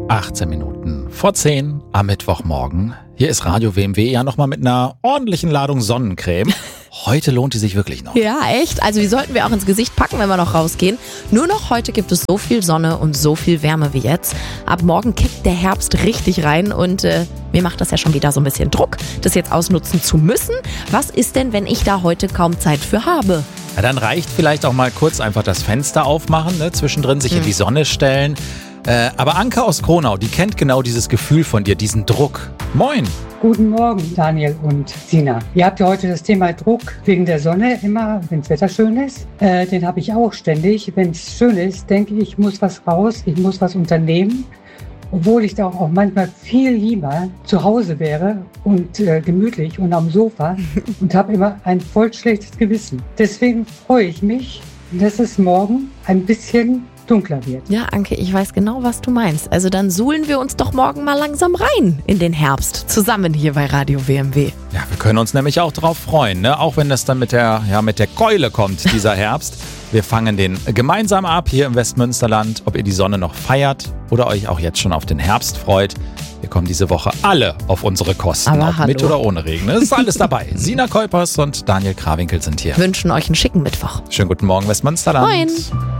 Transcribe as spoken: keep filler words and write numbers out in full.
achtzehn Minuten vor zehn am Mittwochmorgen. Hier ist Radio W M W, ja nochmal mit einer ordentlichen Ladung Sonnencreme. Heute lohnt die sich wirklich noch. Ja, echt. Also die sollten wir auch ins Gesicht packen, wenn wir noch rausgehen. Nur noch heute gibt es so viel Sonne und so viel Wärme wie jetzt. Ab morgen kickt der Herbst richtig rein und äh, mir macht das ja schon wieder so ein bisschen Druck, das jetzt ausnutzen zu müssen. Was ist denn, wenn ich da heute kaum Zeit für habe? Ja, dann reicht vielleicht auch mal kurz einfach das Fenster aufmachen, ne? Zwischendrin sich hm. in die Sonne stellen. Äh, aber Anke aus Kronau, die kennt genau dieses Gefühl von dir, diesen Druck. Moin! Guten Morgen, Daniel und Sina. Ihr habt ja heute das Thema Druck wegen der Sonne, immer wenn das Wetter schön ist. Äh, den habe ich auch ständig. Wenn es schön ist, denke ich, ich muss was raus, ich muss was unternehmen. Obwohl ich da auch manchmal viel lieber zu Hause wäre und äh, gemütlich und am Sofa und habe immer ein voll schlechtes Gewissen. Deswegen freue ich mich, dass es morgen ein bisschen dunkler wird. Ja, Anke, ich weiß genau, was du meinst. Also dann suhlen wir uns doch morgen mal langsam rein in den Herbst, zusammen hier bei Radio W M W. Ja, wir können uns nämlich auch drauf freuen, ne? Auch wenn das dann mit der, ja, mit der Keule kommt, dieser Herbst. Wir fangen den gemeinsam ab hier im Westmünsterland, ob ihr die Sonne noch feiert oder euch auch jetzt schon auf den Herbst freut. Wir kommen diese Woche alle auf unsere Kosten, Aber ob hallo. mit oder ohne Regen. Es ist alles dabei. Sina Keupers und Daniel Krawinkel sind hier. Wünschen euch einen schicken Mittwoch. Schönen guten Morgen, Westmünsterland. Moin!